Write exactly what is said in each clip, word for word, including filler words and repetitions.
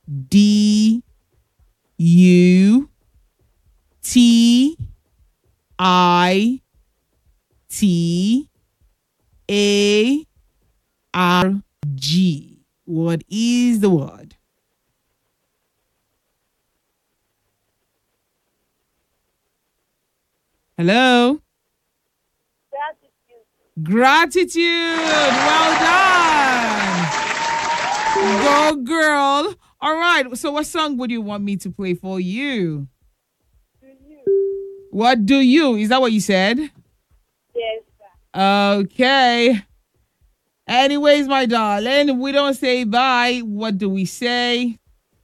D U T I T A R G. What is the word? Hello? Gratitude. Well done. Go, girl. All right. So, what song would you want me to play for you? What do you? Is that what you said? Yes, Okay. Anyways, my darling, we don't say bye. What do we say?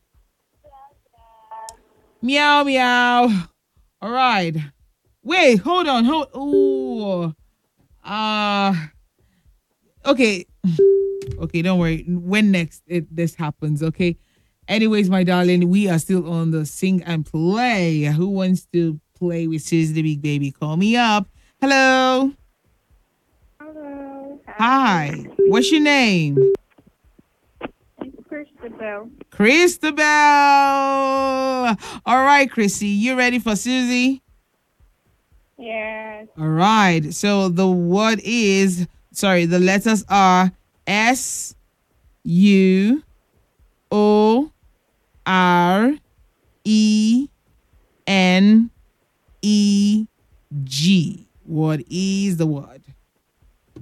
Meow, meow. All right. Wait, hold on. Hold. Ooh. Uh, okay. Okay, don't worry. When next it, this happens, okay? Anyways, my darling, we are still on the sing and play. Who wants to play with Sis the Big Baby? Call me up. Hello. hello. Hi. Hi. What's your name? It's Christabel. Christabel. All right, Chrissy, you ready for Susie? Yes. All right. So the word is, sorry, the letters are S U O R E N E G. What is the word?